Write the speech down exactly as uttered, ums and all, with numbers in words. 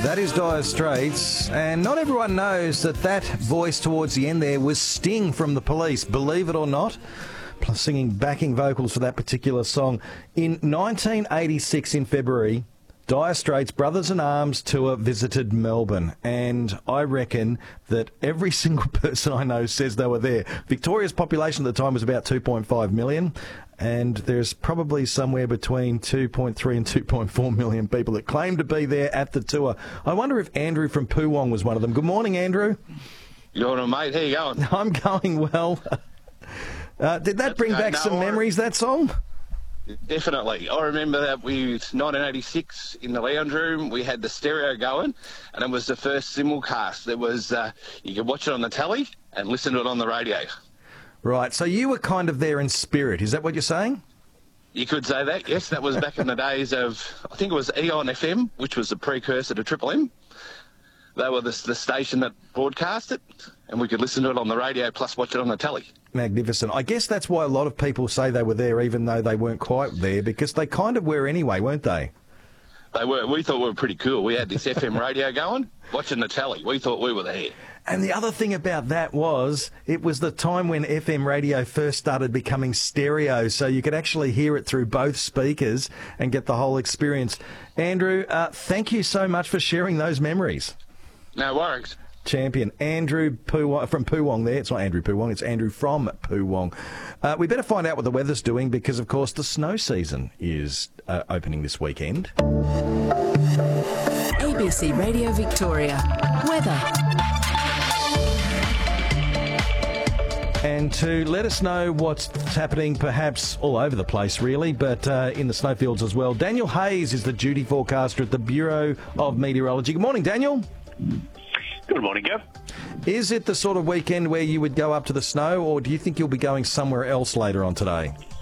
That is Dire Straits, and not everyone knows that that voice towards the end there was Sting from The Police, believe it or not, plus singing backing vocals for that particular song. In nineteen eighty-six, in February, Dire Straits' Brothers in Arms tour visited Melbourne, and I reckon that every single person I know says they were there. Victoria's population at the time was about two point five million, and there's probably somewhere between two point three and two point four million people that claim to be there at the tour. I wonder if Andrew from Poowong was one of them. Good morning, Andrew. Good morning, mate. How you going? I'm going well. Uh, did that That's bring okay. back No, some I- memories, that song? Definitely. I remember that we, nineteen eighty-six, in the lounge room, we had the stereo going, and it was the first simulcast. There was, uh, you could watch it on the telly and listen to it on the radio. Right, so you were kind of there in spirit. Is that what you're saying? You could say that, yes. That was back in the days of, I think it was Eon F M, which was the precursor to Triple M. They were the, the station that broadcast it, and we could listen to it on the radio plus watch it on the telly. Magnificent. I guess that's why a lot of people say they were there even though they weren't quite there, because they kind of were anyway, weren't they? They were. We thought we were pretty cool. We had this F M radio going, watching the telly. We thought we were there. And the other thing about that was it was the time when F M radio first started becoming stereo, so you could actually hear it through both speakers and get the whole experience. Andrew, uh, thank you so much for sharing those memories. No worries. Champion Andrew Poowong, from Poowong there. It's not Andrew Poowong, it's Andrew from Poowong. Uh, we better find out what the weather's doing because, of course, the snow season is uh, opening this weekend. A B C Radio Victoria. Weather. And to let us know what's happening, perhaps all over the place, really, but uh, in the snowfields as well, Daniel Hayes is the duty forecaster at the Bureau of Meteorology. Good morning, Daniel. Good morning, Gav. Is it the sort of weekend where you would go up to the snow, or do you think you'll be going somewhere else later on today?